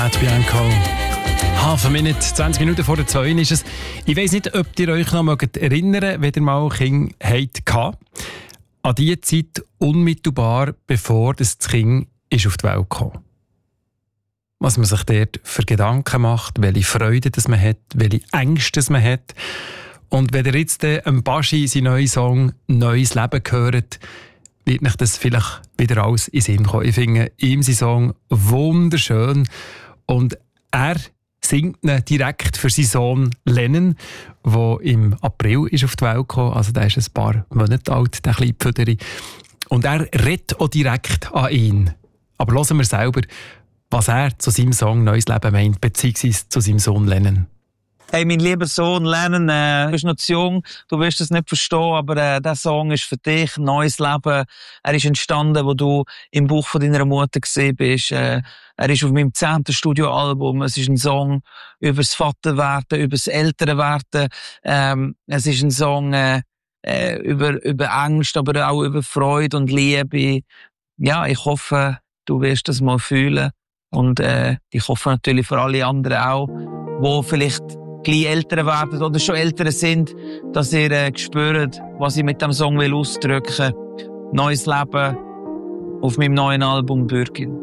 Bianco. Half a Minute, 20 Minuten vor der 2 ist es. Ich weiss nicht, ob ihr euch noch erinnern, wenn ihr mal Kinder hattet. An die Zeit unmittelbar bevor das Kind ist auf die Welt kam. Was man sich dort für Gedanken macht, welche Freude das man hat, welche Ängste das man hat. Und wenn ihr jetzt Baschi seinen neuen Song «Neues Leben» hört, wird euch das vielleicht wieder alles in den Sinn kommen. Ich finde ihm seinen Song wunderschön und er singt ihn direkt für seinen Sohn Lennon, der im April ist auf die Welt gekommen. Also der ist ein paar Monate alt, der kleine Pfüderi. Und er redet auch direkt an ihn. Aber hören wir selber, was er zu seinem Song «Neues Leben» meint, beziehungsweise zu seinem Sohn Lennon. Hey, mein lieber Sohn Lennon, du bist noch zu jung, du wirst es nicht verstehen, aber der Song ist für dich, «Neues Leben». Er ist entstanden, wo du im Bauch von deiner Mutter gesehen bist. Er ist auf meinem 10. Studioalbum. Es ist ein Song über das Vaterwerden, über das Elternwerden. Es ist ein Song über Angst, aber auch über Freude und Liebe. Ja, ich hoffe, du wirst das mal fühlen. Und ich hoffe natürlich für alle anderen auch, die vielleicht gleich älter werden oder schon älter sind, dass ihr spürt, was ich mit dem Song ausdrücken will. Neues Leben auf meinem neuen Album «Bürgin».